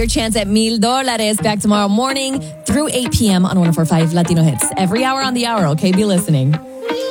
your chance at $1,000 back tomorrow morning through 8 p.m. on 104.5 Latino Hits. Every hour on the hour, okay? Be listening.